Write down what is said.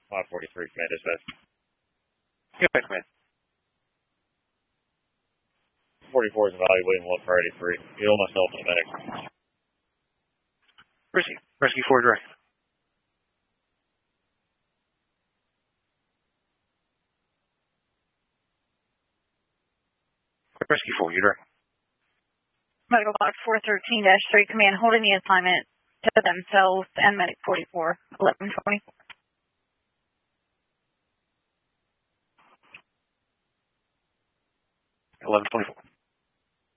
543, command dispatch. Go ahead, command. 44 is evaluating low priority 3. Heal myself in a medic. Rescue 4 direct. Rescue 4, you direct. Medical box 413-3, command holding the assignment to themselves and medic 44, 1124. 1124.